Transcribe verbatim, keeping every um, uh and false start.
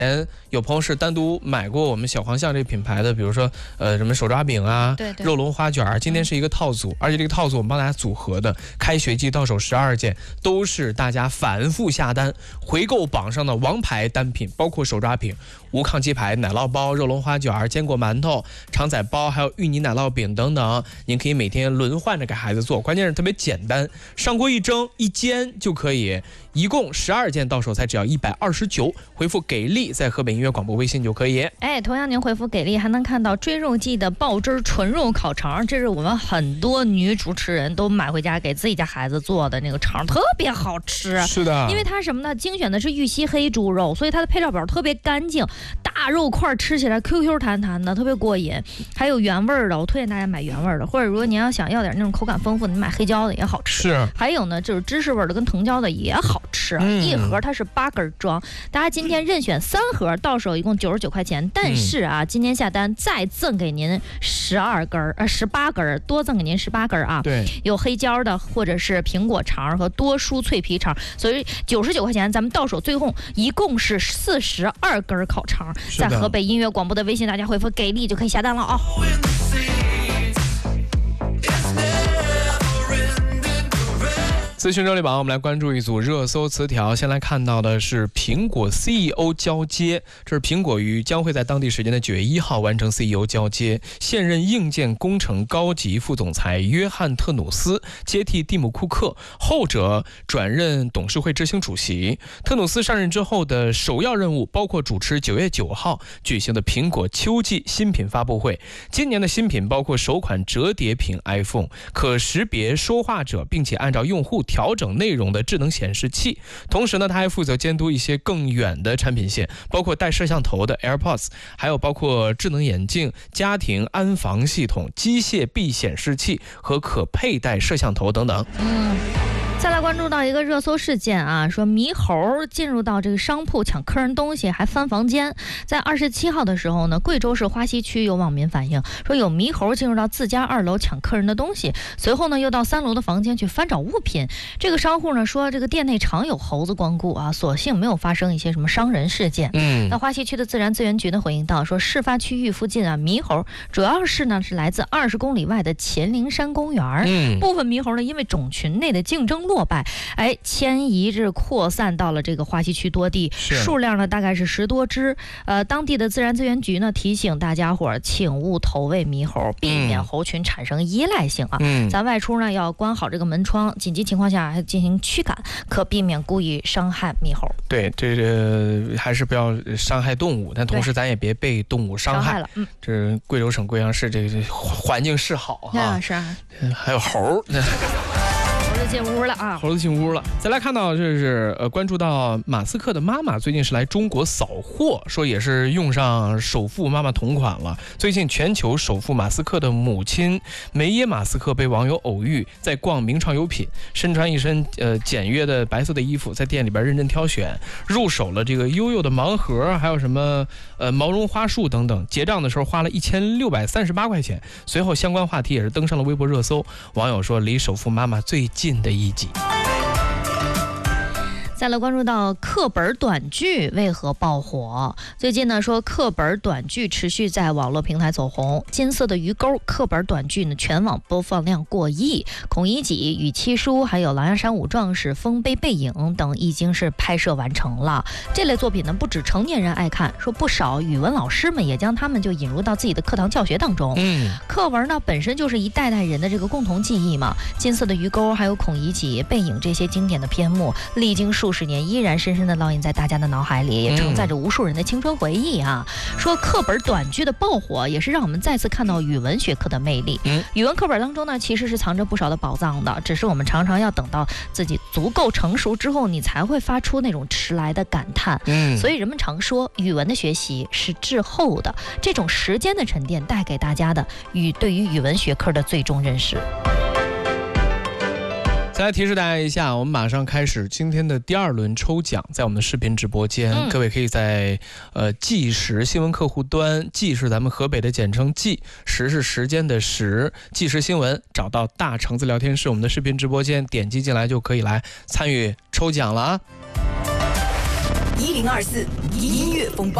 有朋友是单独买过我们小黄象这个品牌的，比如说呃什么手抓饼啊， 对对， 肉龙花卷，今天是一个套组，而且这个套组我们帮大家组合的，开学季到手十二件，都是大家反复下单回购榜上的王牌单品，包括手抓饼、无抗鸡排、奶酪包、肉龙花卷、坚果馒头、肠仔包，还有芋泥奶酪饼等等，您可以每天轮换着给孩子做，关键是特别简单，上锅一蒸一煎就可以，一共十二件到手才只要一百二十九，回复给力在河北音乐广播微信就可以。 哎，同样您回复给力还能看到追肉季的爆汁纯肉烤肠，这是我们很多女主持人都买回家给自己家孩子做的那个肠，特别好吃。 是的， 因为它什么呢？精选的是玉溪黑猪肉，所以它的配料表特别干净，大肉块吃起来 Q Q 弹弹的，特别过瘾。还有原味的，我推荐大家买原味的，或者如果您要想要点那种口感丰富的，你买黑椒的也好吃。 是。 还有呢，就是芝士味的跟藤椒的也好吃，嗯、一盒它是八根装，大家今天任选三盒，到手一共九十九块钱。但是啊，嗯、今天下单再赠给您十二根呃十八根，多赠给您十八根啊。 对，有黑椒的或者是苹果肠和多蔬脆皮肠，所以九十九块钱咱们到手最后一共是四十二根烤肠，在河北音乐广播的微信大家回复给力就可以下单了啊。 资讯热力榜，我们来关注一组热搜词条。先来看到的是苹果 C E O 交接，这是苹果于将会在当地时间的九月一号完成 C E O 交接，现任硬件工程高级副总裁约翰特努斯接替蒂姆库克，后者转任董事会执行主席。特努斯上任之后的首要任务包括主持九月九号举行的苹果秋季新品发布会。今年的新品包括首款折叠屏 iPhone、可识别说话者并且按照用户调整内容的智能显示器，同时呢，他还负责监督一些更远的产品线，包括带摄像头的 AirPods， 还有包括智能眼镜、家庭安防系统、机械臂显示器和可佩戴摄像头等等。 嗯。再来关注到一个热搜事件啊，说猕猴进入到这个商铺抢客人东西，还翻房间。在二十七号的时候呢，贵州市花溪区有网民反映说有猕猴进入到自家二楼抢客人的东西，随后呢又到三楼的房间去翻找物品。这个商户呢说这个店内常有猴子光顾啊，所幸没有发生一些什么伤人事件。嗯，那花溪区的自然资源局呢回应到说，事发区域附近啊猕猴主要是呢是来自二十公里外的秦岭山公园。嗯，部分猕猴呢因为种群内的竞争落败，哎，迁移至扩散到了这个花溪区多地，数量呢大概是十多只。呃，当地的自然资源局呢提醒大家伙，请勿投喂猕猴，避免猴群产生依赖性啊。嗯，咱外出呢要关好这个门窗，紧急情况下还进行驱赶，可避免故意伤害猕猴。 对，这个还是不要伤害动物，但同时咱也别被动物伤害。伤害了，嗯，这贵州省贵阳市这个环境是好哈， 啊是啊， 还有猴。 进屋了啊！ 猴子进屋了。再来看到，这是呃，关注到马斯克的妈妈最近是来中国扫货，说也是用上首富妈妈同款了。最近全球首富马斯克的母亲梅耶马斯克被网友偶遇在逛名创优品，身穿一身呃简约的白色的衣服，在店里边认真挑选，入手了这个悠悠的盲盒，还有什么呃毛绒花束等等。结账的时候花了一千六百三十八块钱。随后相关话题也是登上了微博热搜，网友说离首富妈妈最近的一集。 再来关注到课本短剧为何爆火？最近呢说课本短剧持续在网络平台走红，金色的鱼钩课本短剧呢全网播放量过亿，孔乙己、与七叔还有狼牙山五壮士、丰碑背影等已经是拍摄完成了。这类作品呢不止成年人爱看，说不少语文老师们也将他们就引入到自己的课堂教学当中。嗯，课文呢本身就是一代代人的这个共同记忆嘛，金色的鱼钩还有孔乙己、背影这些经典的篇目，历经数十年依然深深的烙印在大家的脑海里，也承载着无数人的青春回忆啊。嗯、说课本短剧的爆火，也是让我们再次看到语文学科的魅力。嗯，语文课本当中呢，其实是藏着不少的宝藏的，只是我们常常要等到自己足够成熟之后，你才会发出那种迟来的感叹。嗯，所以人们常说，语文的学习是滞后的，这种时间的沉淀带给大家的与对于语文学科的最终认识。 再来提示大家一下，我们马上开始今天的第二轮抽奖，在我们的视频直播间，嗯、各位可以在呃计时新闻客户端，计是咱们河北的简称计，时是时间的时，计时新闻找到大橙子聊天室，我们的视频直播间，点击进来就可以来参与抽奖了啊。 一零二四音乐风暴。